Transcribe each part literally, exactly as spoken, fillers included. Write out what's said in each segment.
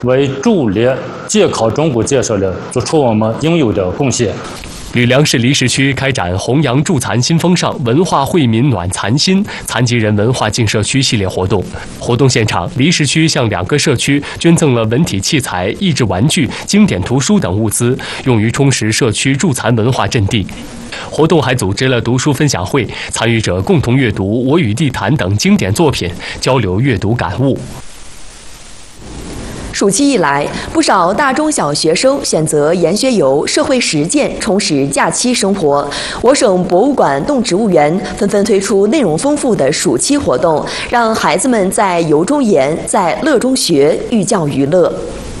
为助力健康中国建设的做出我们应有的贡献。 吕梁市离石区开展弘扬助残新风尚、文化惠民暖残心残疾人文化进社区系列活动。活动现场，离石区向两个社区捐赠了文体器材、益智玩具、经典图书等物资，用于充实社区助残文化阵地。活动还组织了读书分享会，参与者共同阅读《我与地坛》等经典作品，交流阅读感悟。 暑期一来，不少大中小学生选择研学游、社会实践充实假期生活。我省博物馆动植物园纷纷推出内容丰富的暑期活动，让孩子们在游中研，在乐中学，寓教于乐。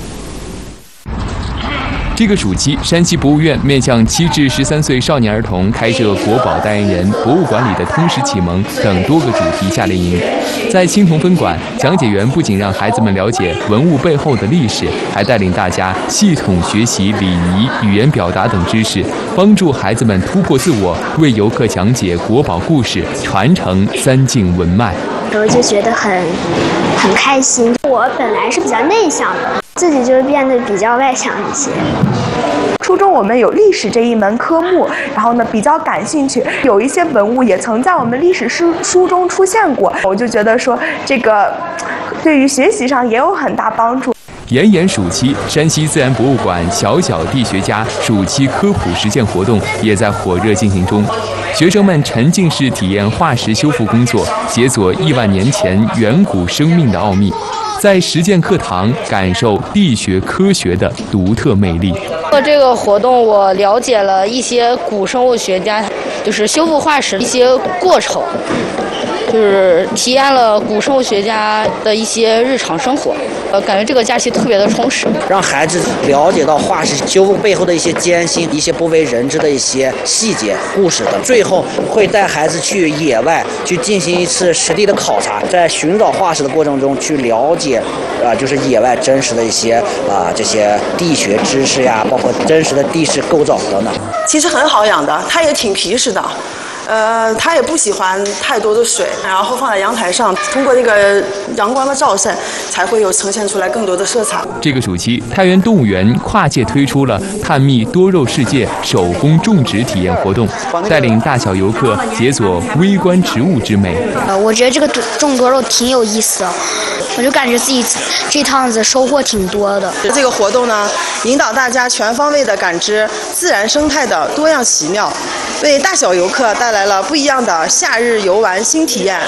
这个暑期，山西博物院面向七至十三岁少年儿童开设国宝代言人、博物馆里的通识启蒙等多个主题夏令营。在青铜分馆，讲解员不仅让孩子们了解文物背后的历史，还带领大家系统学习礼仪、语言表达等知识，帮助孩子们突破自我，为游客讲解国宝故事，传承三境文脉。 我就觉得很很开心。我本来是比较内向的，自己就变得比较外向一些。 初中我们有历史这一门科目，然后呢比较感兴趣，有一些文物也曾在我们历史书书中出现过，我就觉得说这个对于学习上也有很大帮助。 炎炎暑期，山西自然博物馆小小地学家暑期科普实践活动也在火热进行中。学生们沉浸式体验化石修复工作，解锁亿万年前远古生命的奥秘，在实践课堂感受地学科学的独特魅力。 做这个活动，我了解了一些古生物学家就是修复化石的一些过程，就是体验了古生物学家的一些日常生活。呃，感觉这个假期特别的充实， 让孩子了解到化石修复背后的一些艰辛、一些不为人知的一些细节、故事等。最后会带孩子去野外去进行一次实地的考察，在寻找化石的过程中去了解，啊、呃，就是野外真实的一些啊、呃、这些地学知识呀，包括真实的地势构造等等。 其实很好养的，它也挺皮实的。呃，它也不喜欢太多的水，然后放在阳台上，通过这个阳光的照晒，才会有呈现出来更多的色彩。 这个暑期，太原动物园跨界推出了探秘多肉世界手工种植体验活动，带领大小游客解锁微观植物之美。 呃，我觉得这个种多肉挺有意思的，我就感觉自己这趟子收获挺多的。 这个活动呢，引导大家全方位的感知自然生态的多样奇妙，为大小游客带来来了不一样的夏日游玩新体验。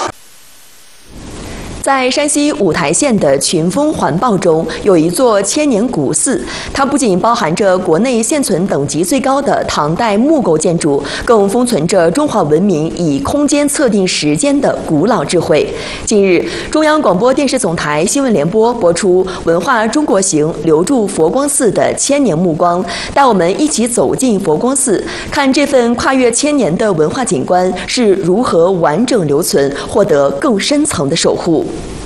在山西五台县的群峰环抱中，有一座千年古寺，它不仅包含着国内现存等级最高的唐代木构建筑，更封存着中华文明以空间测定时间的古老智慧。近日，中央广播电视总台新闻联播播出《文化中国行》，留住佛光寺的千年目光，带我们一起走进佛光寺，看这份跨越千年的文化景观是如何完整留存，获得更深层的守护。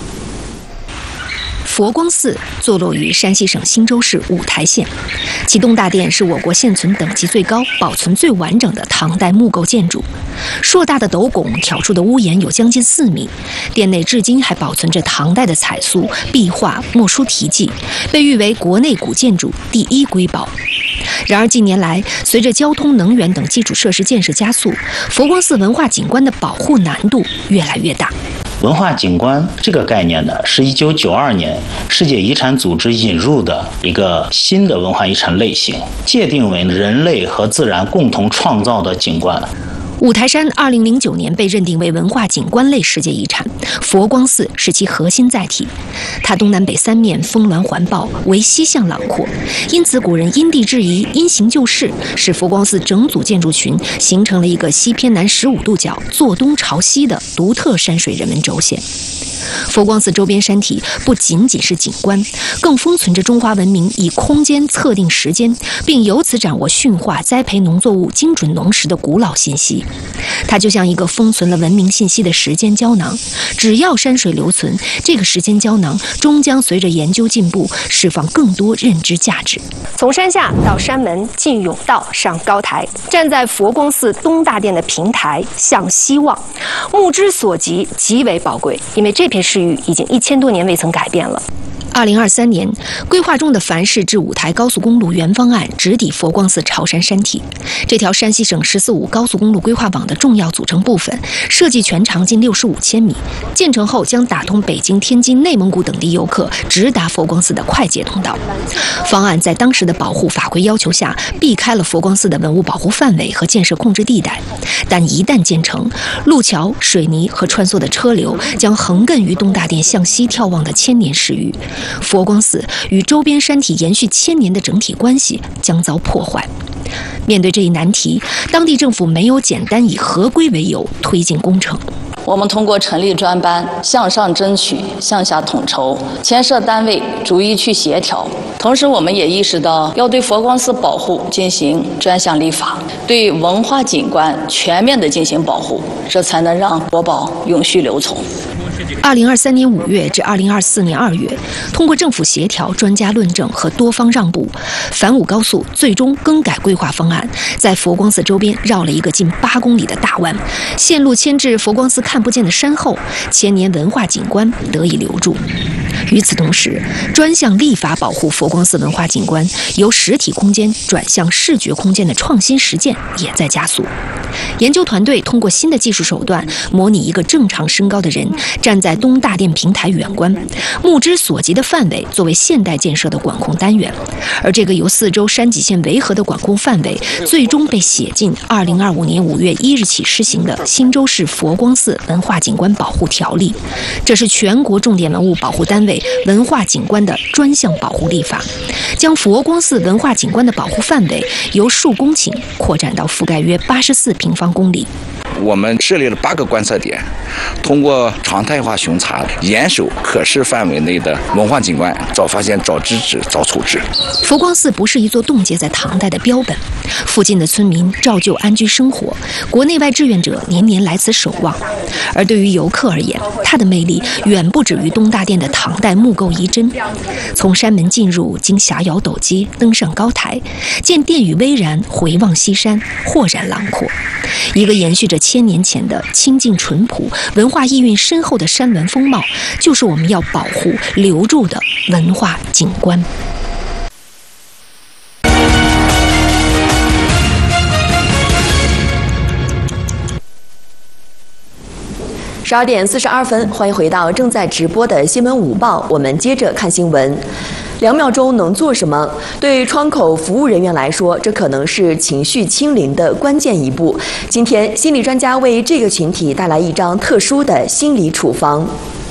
佛光寺坐落于山西省忻州市五台县，启洞大殿是我国现存等级最高、保存最完整的唐代木构建筑。硕大的斗拱挑出的屋檐有将近四米，殿内至今还保存着唐代的彩塑、壁画、墨书题记，被誉为国内古建筑第一瑰宝。然而近年来，随着交通、能源等基础设施建设加速，佛光寺文化景观的保护难度越来越大。 文化景观这个概念呢，是一九九二年世界遗产组织引入的一个新的文化遗产类型，界定为人类和自然共同创造的景观。 五台山二零零九年被认定为文化景观类世界遗产，佛光寺是其核心载体。它东南北三面峰峦环抱，为西向朗阔，因此古人因地制宜，因形就势，使佛光寺整组建筑群形成了一个西偏南十五度角、坐东朝西的独特山水人文轴线。佛光寺周边山体不仅仅是景观，更封存着中华文明以空间测定时间，并由此掌握驯化、栽培农作物、精准农时的古老信息。 它就像一个封存了文明信息的时间胶囊，只要山水留存，这个时间胶囊终将随着研究进步，释放更多认知价值。 从山下到山门，进甬道，上高台，站在佛光寺东大殿的平台，向西望，目之所及极为宝贵，因为这片市域已经一千多年未曾改变了。 二零二三年，规划中的繁市至五台高速公路原方案直抵佛光寺朝山山体。这条山西省“十四五”高速公路规划网的重要组成部分，设计全长近六十五千米，建成后将打通北京、天津、内蒙古等地游客直达佛光寺的快捷通道。方案在当时的保护法规要求下，避开了佛光寺的文物保护范围和建设控制地带，但一旦建成，路桥、水泥和穿梭的车流将横亘于东大殿向西眺望的千年市域。佛光寺与周边山体延续千年的整体关系将遭破坏。面对这一难题，当地政府没有简单以合规为由推进工程。 我们通过成立专班，向上争取，向下统筹，牵涉单位逐一去协调。同时，我们也意识到要对佛光寺保护进行专项立法，对文化景观全面的进行保护，这才能让国宝永续留存。 二零二三年五月至二零二四年二月，通过政府协调、专家论证和多方让步，反武高速最终更改规划方案，在佛光寺周边绕了一个近八公里的大弯，线路牵至佛光寺看不见的山后，千年文化景观得以留住。与此同时，专项立法保护佛光寺文化景观由实体空间转向视觉空间的创新实践也在加速。研究团队通过新的技术手段，模拟一个正常身高的人站在东大殿平台远观，目之所及的范围作为现代建设的管控单元，而这个由四周山脊线围合的管控范围，最终被写进二零二五年五月一日起施行的新州市佛光寺文化景观保护条例。这是全国重点文物保护单位文化景观的专项保护立法，将佛光寺文化景观的保护范围由数公顷扩展到覆盖约八十四平方公里。 我们设立了八个观测点，通过常态化巡查，严守可视范围内的文化景观，早发现、早制止、早处置。 佛光寺不是一座冻结在唐代的标本，附近的村民照旧安居生活，国内外志愿者年年来此守望。而对于游客而言，它的魅力远不止于东大殿的唐代木构遗珍。从山门进入，经霞瑶陡阶，登上高台，见殿宇巍然，回望西山，豁然朗阔。一个延续着千年前的清静淳朴、文化意蕴深厚的山峦风貌，就是我们要保护、留住的文化景观。 十二点四十二分，欢迎回到正在直播的新闻午报，我们接着看新闻。两秒钟能做什么？对窗口服务人员来说，这可能是情绪清零的关键一步。今天，心理专家为这个群体带来一张特殊的心理处方。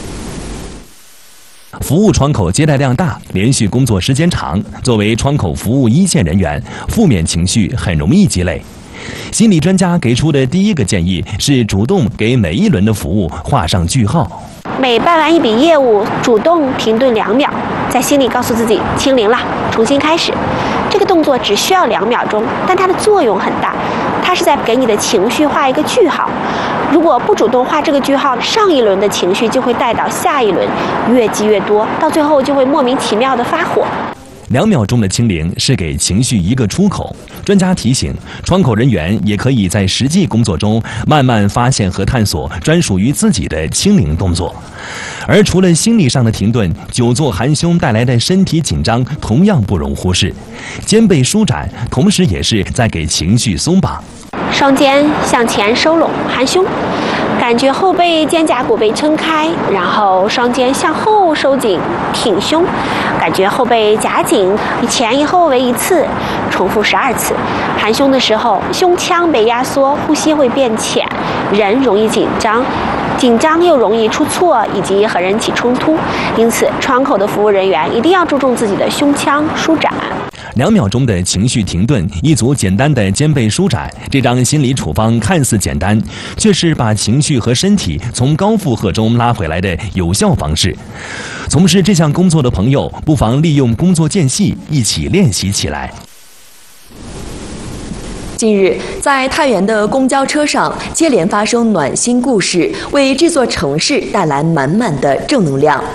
服务窗口接待量大，连续工作时间长，作为窗口服务一线人员，负面情绪很容易积累。心理专家给出的第一个建议是主动给每一轮的服务画上句号。 每办完一笔业务，主动停顿两秒，在心里告诉自己清零了，重新开始。这个动作只需要两秒钟，但它的作用很大。它是在给你的情绪画一个句号。如果不主动画这个句号，上一轮的情绪就会带到下一轮，越积越多，到最后就会莫名其妙的发火。 两秒钟的清零是给情绪一个出口。专家提醒，窗口人员也可以在实际工作中慢慢发现和探索专属于自己的清零动作。而除了心理上的停顿，久坐含胸带来的身体紧张同样不容忽视。肩背舒展，同时也是在给情绪松绑。 双肩向前收拢，含胸，感觉后背肩胛骨被撑开，然后双肩向后收紧，挺胸，感觉后背夹紧，一前一后为一次，重复十二次。含胸的时候，胸腔被压缩，呼吸会变浅，人容易紧张。紧张又容易出错以及和人起冲突，因此窗口的服务人员一定要注重自己的胸腔舒展。 两秒钟的情绪停顿，一组简单的肩背舒展，这张心理处方看似简单，却是把情绪和身体从高负荷中拉回来的有效方式。从事这项工作的朋友，不妨利用工作间隙一起练习起来。 近日，在太原的公交车上接连发生暖心故事，为这座城市带来满满的正能量。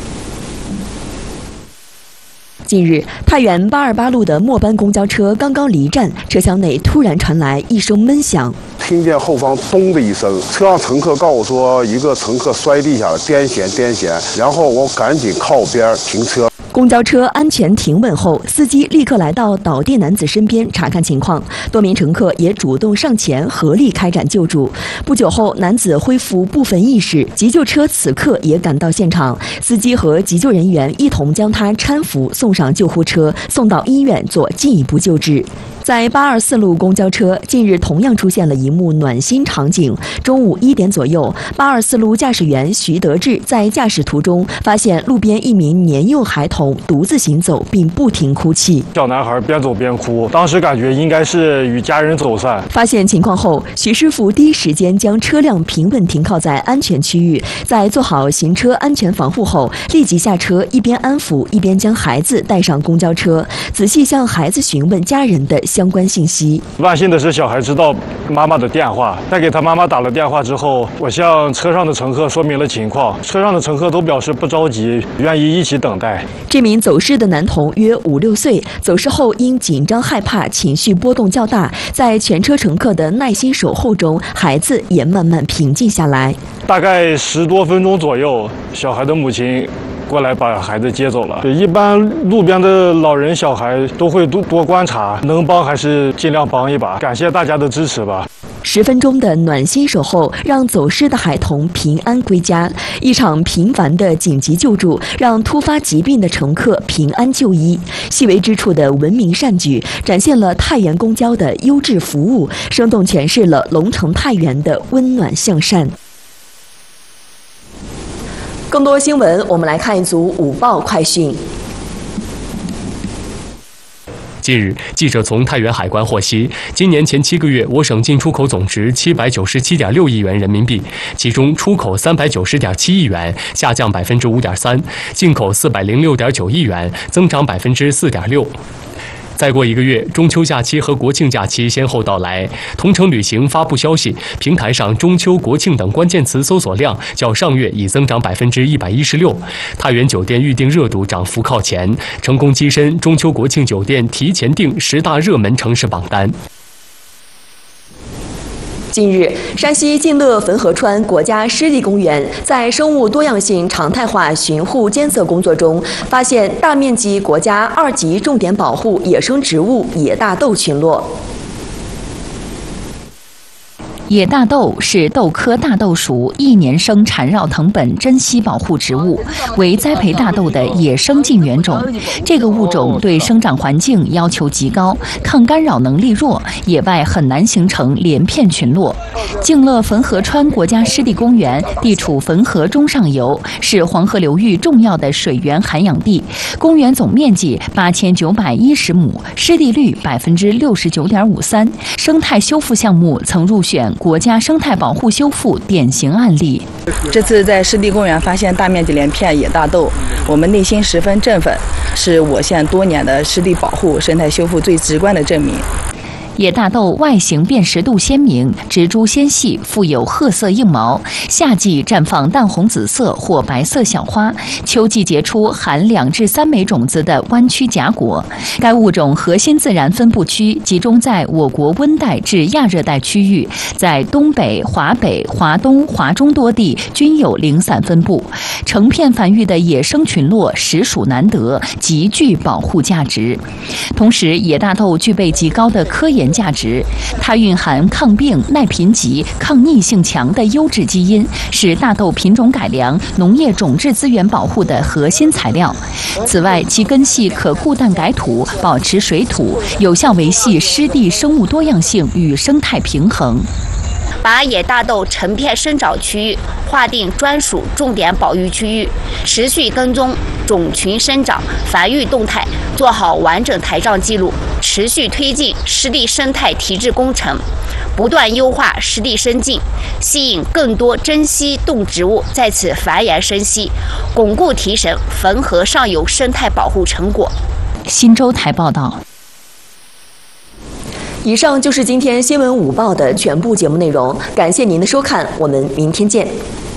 近日，太原八二八路的末班公交车刚刚离站，车厢内突然传来一声闷响， 听见后方咚的一声，车上乘客告诉说一个乘客摔地下了，癫痫癫痫，然后我赶紧靠边停车。 公交车安全停稳后，司机立刻来到倒地男子身边查看情况，多名乘客也主动上前合力开展救助。不久后，男子恢复部分意识，急救车此刻也赶到现场，司机和急救人员一同将他搀扶送上救护车，送到医院做进一步救治。在八二四路公交车，近日同样出现了一幕暖心场景。中午一点左右，八二四路驾驶员徐德志在驾驶途中发现路边一名年幼孩童独自行走，并不停哭泣。 小男孩边走边哭，当时感觉应该是与家人走散。 发现情况后，徐师傅第一时间将车辆平稳停靠在安全区域，在做好行车安全防护后，立即下车，一边安抚，一边将孩子带上公交车，仔细向孩子询问家人的相关信息。 万幸的是，小孩知道妈妈的电话，在给他妈妈打了电话之后，我向车上的乘客说明了情况，车上的乘客都表示不着急，愿意一起等待。 这名走失的男童约五六岁，走失后因紧张害怕，情绪波动较大，在全车乘客的耐心守候中，孩子也慢慢平静下来。 大概十多分钟左右，小孩的母亲过来把孩子接走了。一般路边的老人小孩都会多多观察，能帮还是尽量帮一把，感谢大家的支持吧。 十分钟的暖心守候，让走失的孩童平安归家。一场频繁的紧急救助，让突发疾病的乘客平安就医。细微之处的文明善举，展现了太原公交的优质服务，生动诠释了龙城太原的温暖向善。更多新闻，我们来看一组午报快讯。 近日，记者从太原海关获悉，今年前七个月，我省进出口总值七百九十七点六亿元人民币，其中出口三百九十点七亿元，下降百分之五点三；进口四百零六点九亿元，增长百分之四点六。再过一个月，中秋假期和国庆假期先后到来。同程旅行发布消息，平台上中秋、国庆等关键词搜索量较上月已增长百分之一百一十六。太原酒店预订热度涨幅靠前，成功跻身中秋、国庆酒店提前订十大热门城市榜单。 近日，山西晋乐汾河川国家湿地公园在生物多样性常态化巡护监测工作中，发现大面积国家二级重点保护野生植物野大豆群落。 野大豆是豆科大豆属一年生缠绕藤本珍稀保护植物，为栽培大豆的野生近缘种。这个物种对生长环境要求极高，抗干扰能力弱，野外很难形成连片群落。晋乐汾河川国家湿地公园地处汾河中上游，是黄河流域重要的水源涵养地。公园总面积八千九百一十亩，湿地率百分之六十九点五三，生态修复项目曾入选国家生态保护修复典型案例。 这次在湿地公园发现大面积连片野大豆，我们内心十分振奋，是我县多年的湿地保护、生态修复最直观的证明。 野大豆外形辨识度鲜明，植株纤细，附有褐色硬毛，夏季绽放淡红紫色或白色小花，秋季结出含两至三枚种子的弯曲荚果。该物种核心自然分布区集中在我国温带至亚热带区域，在东北、华北、华东、华中多地均有零散分布。成片繁育的野生群落实属难得，极具保护价值。同时，野大豆具备极高的科研价值，它蕴含抗病、耐贫瘠、抗逆性强的优质基因，是大豆品种改良、农业种质资源保护的核心材料。此外，其根系可固氮改土，保持水土，有效维系湿地生物多样性与生态平衡。 把野大豆成片生长区域划定专属重点保育区域，持续跟踪种群生长、繁育动态，做好完整台账记录，持续推进湿地生态提质工程，不断优化湿地生境，吸引更多珍稀动植物在此繁衍生息，巩固提升汾河上游生态保护成果。 新洲台报道。 以上就是今天新闻午报的全部节目内容，感谢您的收看，我们明天见。